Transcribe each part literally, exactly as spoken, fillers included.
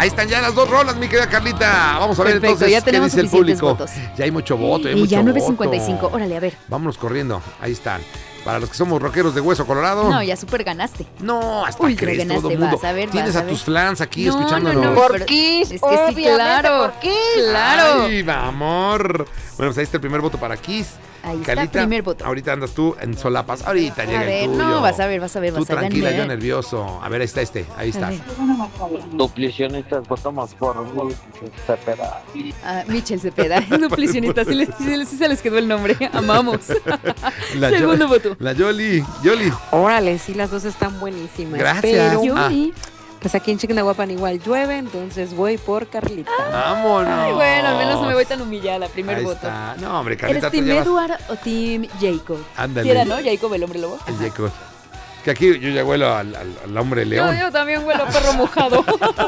Ahí están ya las dos rolas, mi querida Carlita. Vamos a ver. Perfecto, entonces ya qué tenemos dice el suficientes público. votos. Ya hay mucho voto, hay Y mucho ya voto. nueve cincuenta y cinco, órale, a ver. Vámonos corriendo, ahí están. Para los que somos rockeros de hueso colorado. No, ya súper ganaste. No, hasta Ultra crees ganaste, todo el mundo. vas a ver, Tienes vas a, a tus ver. flans aquí No, escuchándonos. no, no, Por pero- Kiss, es que sí, obviamente claro. por Kiss. Claro. Ay, va, amor. Bueno, pues ahí está el primer voto para Kiss. Ahí está el Carlita, primer voto. ahorita andas tú en solapas. Ahorita llega A ver, el tuyo. no, vas a ver, vas a ver, Tú vas a tranquila, ganar. yo nervioso. A ver, ahí está este, ahí está. A ver. Duplicionistas votamos por Cepeda. Ah, Michel Cepeda, duplicionista, sí, les- sí les- sí se les quedó el nombre, amamos. La Segundo Yo- voto. La Yoli, Yoli. Órale, sí, las dos están buenísimas. Gracias. Pero, Yo Ah. vi. pues aquí en Chiquinahuapan igual llueve, entonces voy por Carlita. Vámonos. Ay, bueno, al menos no me voy tan humillada, primer Ahí voto. está. No, hombre, Carlita, ¿Eres tú Team llevas Edward o Team Jacob? Ándale. Sí era, ¿no? Jacob, el hombre lobo. el Jacob. Que aquí yo ya huelo al, al- al hombre Yo, león. yo también huelo a perro mojado.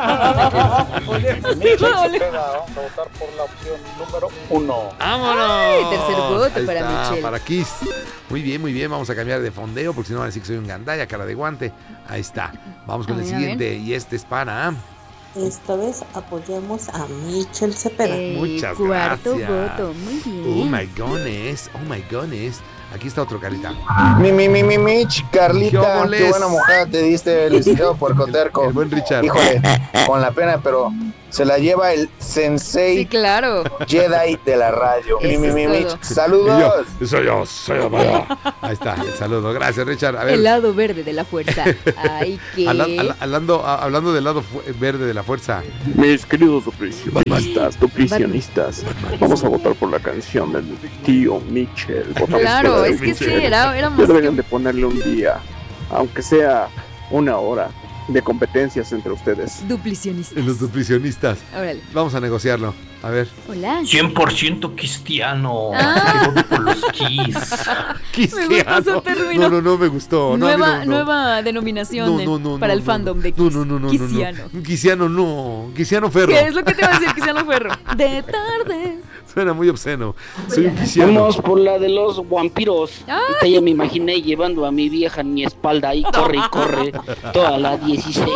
Michel Ole. Cepeda, vamos a votar por la opción número uno. ¡Vámonos! Ay, tercer voto Ahí para está, Michelle. Para Kiss. Muy bien, muy bien. Vamos a cambiar de fondeo porque si no van a decir que soy un gandalla, cara de guante. Ahí está. Vamos con A el ver, a siguiente. Y este es para. Esta vez apoyamos a Michel Cepeda. El Muchas cuarto gracias. voto, muy Oh bien. my goodness. Oh my goodness. Aquí está otro, Carlita. Mi, mi, mi, mi, Mitch, ¿Qué Carlita, óboles? qué buena mojada te diste, licenciado Puercoterco. El buen Richard. Híjole, con la pena, pero se la lleva el sensei Sí, claro. Jedi de la radio. Mi, Eso mi, es mi, todo. Mitch, saludos. Y yo, soy yo, soy yo, vaya. Ahí está, el saludo. Gracias, Richard. A ver. El lado verde de la fuerza. Ay, qué. Habla- habla- hablando, a- hablando del lado fu- verde de la fuerza. Mis queridos duplicionistas, duplicionistas, vamos a votar por la canción del tío Mitchell. Votamos Claro, por el es que sí, Mitchell. era, era Ya más deberían que... de ponerle un día, aunque sea una hora, de competencias entre ustedes. Duplicionistas. En los duplicionistas. Órale. Vamos a negociarlo. A ver. Hola. cien por ciento cristiano. Ah. Que voto por los Kiss. Quisqueano. gustó ese término. No, no, no me gustó. No, a mí nueva, no, no. nueva denominación No, en- no, no, para no, el no, fandom no. de Kiss. No, no, no, no, Quisiano. no, no. Quisiano no. Quisiano Ferro. ¿Qué es lo que te iba a decir, Quisiano Ferro? De tarde. Suena muy obsceno. Soy un quisiano. Vamos por la de los vampiros. Ahorita ya me imaginé llevando a mi vieja en mi espalda y corre y corre toda la dieciséis.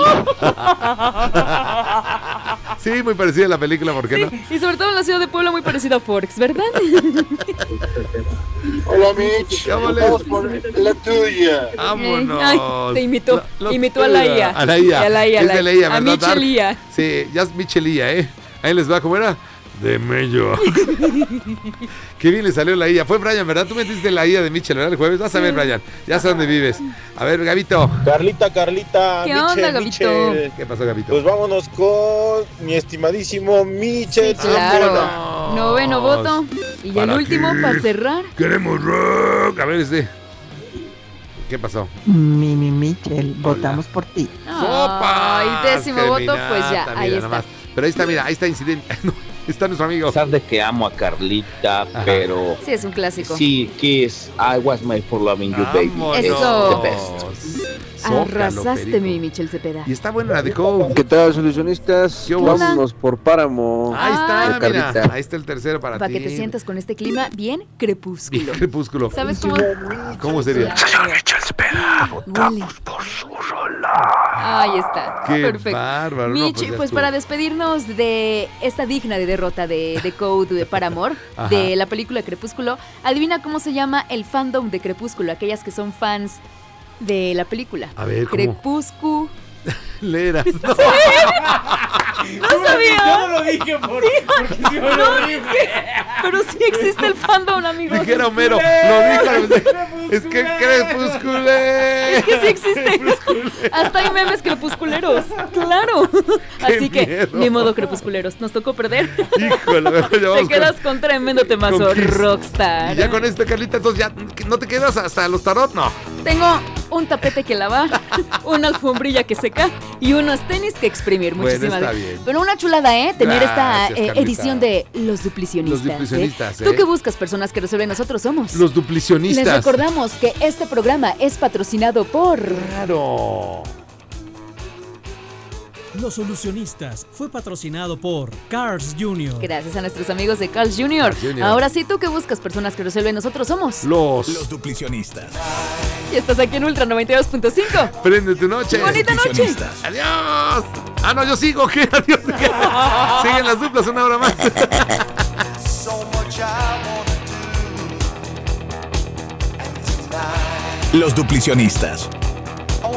Sí, muy parecida a la película, ¿por qué Sí, no? y sobre todo en la ciudad de Puebla muy parecida a Forks, ¿verdad? Hola, Mitch. ¿Qué óboles? Votamos por la tuya. Vámonos. Ay, te imitó. La- la imitó a la I A. A la I A. A la I A. Es la- de la I A, a ¿verdad, Michel Dark? I A. Sí, ya es Michelía, ¿eh? Ahí les va, ¿cómo era? De mello. Qué bien le salió la I A. Fue Brian, ¿verdad? Tú metiste la I A de Michel, ¿verdad? El jueves. Vas a ver, Brian. Ya sé dónde vives. A ver, Gabito. Carlita, Carlita. ¿Qué Michel, onda, Gabito? Michel. ¿Qué pasó, Gabito? Pues vámonos con mi estimadísimo Michel. Sí, claro. Zamora. Noveno voto. Y ya el Para último, Kiss. para cerrar. Queremos rock. A ver, este. ¿Qué pasó? Mi, mi, Michel, votamos por ti. Ay, décimo voto, pues ya, Terminata, ahí mira, está. nomás. Pero ahí está, mira, ahí está incidente. No, está nuestro amigo. A pesar de que amo a Carlita, Ajá. pero Sí, es un clásico. sí, Kiss, I was made for loving you, baby. Vámonos. It's Eso. the best. Zócalo, Arrasaste, perico. mi Michel Cepeda. Y está buena la de Cove. ¿Qué tal, solucionistas? ¿Qué onda? Vámonos por Páramo. Ahí está, de mira. Carlita. Ahí está el tercero para, Para ti. que te sientas con este clima bien crepúsculo. Crepúsculo. ¿Sabes cómo? ¿Cómo sería? Señor Michel Cepeda, votamos por su rola. Ahí está. Qué Perfecto. bárbaro. No, Michi, pues ya pues estuvo. para despedirnos de esta digna de derrota de, de Code de Paramore, Ajá. de la película Crepúsculo, adivina cómo se llama el fandom de Crepúsculo, aquellas que son fans de la película. A ver, ¿cómo? Crepúsculo. Leras. No. No sabía. Yo no lo dije por, porque sí me lo dije. Pero sí existe el fandom, amigos. Dijera Homero. Lo dijo. Es que crepusculé. Es que sí existe. Hasta hay memes crepusculeros. Claro. Así que, miedo. ni modo crepusculeros. Nos tocó perder. Híjole, mejor ya Te vamos quedas con, con tremendo temazo, con Kiss. rockstar. Y ya con este, Carlita, entonces ya no te quedas hasta los tarot, no. Tengo un tapete que lavar, una alfombrilla que secar y unos tenis que exprimir. Bueno, Muchísimas está gracias. bien. Pero una chulada, ¿eh? Tener Gracias, esta eh, Carlita. edición de Los Duplicionistas. Los Duplicionistas, ¿eh? ¿Tú ¿eh? qué buscas? Personas que resuelven, nosotros somos. Los duplicionistas. Les recordamos que este programa es patrocinado por... Claro. Los Solucionistas fue patrocinado por Cars junior Gracias a nuestros amigos de Carl's junior Carl's junior Ahora sí, tú que buscas personas que resuelven, nosotros somos Los Los Duplicionistas. Y estás aquí en Ultra noventa y dos punto cinco. Prende tu noche. Bonita noche. Adiós. Ah, no, yo sigo. ¿Qué? Adiós. Siguen las duplas una hora más. Los Duplicionistas.